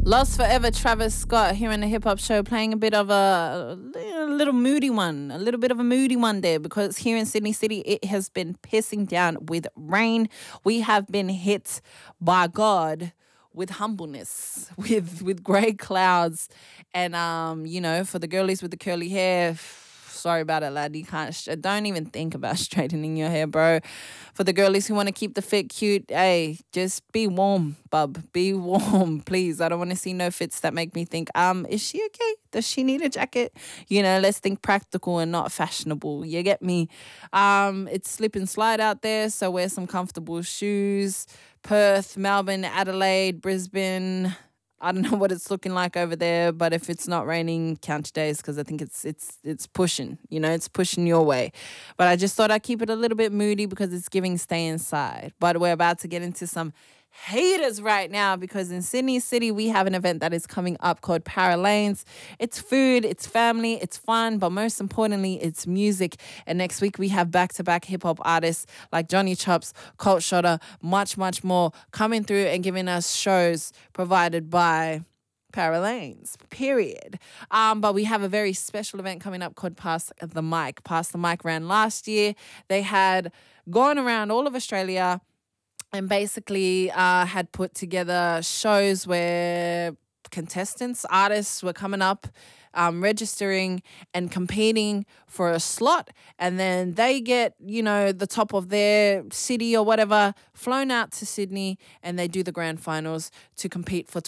Lost Forever, Travis Scott here in the Hip Hop Show, playing a bit of a little moody one, a little bit of a moody one there, because here in Sydney City it has been pissing down with rain. We have been hit by God with humbleness, with grey clouds, and for the girlies with the curly hair. Sorry about it, lad. You can't. Don't even think about straightening your hair, bro. For the girlies who want to keep the fit cute, hey, just be warm, bub. Be warm, please. I don't want to see no fits that make me think, is she okay? Does she need a jacket? Let's think practical and not fashionable. You get me? It's slip and slide out there, so wear some comfortable shoes. Perth, Melbourne, Adelaide, Brisbane. I don't know what it's looking like over there, but if it's not raining, count your days, because I think it's pushing, it's pushing your way. But I just thought I'd keep it a little bit moody because it's giving stay inside. But we're about to get into some haters right now, because in Sydney City we have an event that is coming up called Paralanes. It's food, it's family, it's fun, but most importantly it's music. And next week we have back-to-back hip-hop artists like Johnny Chops, Colt Shotter, much more coming through and giving us shows provided by Paralanes, period. But we have a very special event coming up called Pass the Mic. Pass the Mic ran last year. They had gone around all of Australia and basically had put together shows where contestants, artists were coming up, registering and competing for a slot, and then they get, the top of their city or whatever, flown out to Sydney, and they do the grand finals to compete for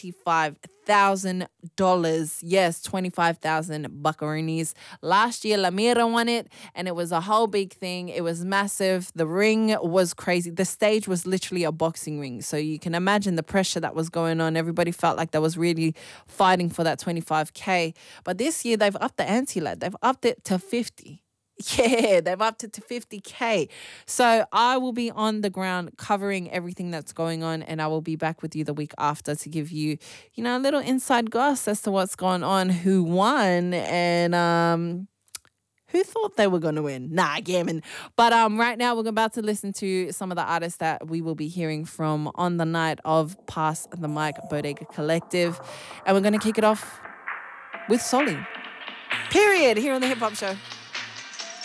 $25,000. Yes, 25,000 buckaroonies. Last year, Lamira won it, and it was a whole big thing. It was massive. The ring was crazy. The stage was literally a boxing ring, so you can imagine the pressure that was going on. Everybody felt like they was really fighting for that 25K. But this year, they've upped the ante, lad. They've upped it to 50. Yeah, they've upped it to 50K. So I will be on the ground covering everything that's going on, and I will be back with you the week after to give you, a little inside goss as to what's going on, who won, and who thought they were going to win. Nah, gammon. But right now we're about to listen to some of the artists that we will be hearing from on the night of Pass the Mic Bodega Collective, and we're going to kick it off with Soli. Period. Here on the Hip Hop Show.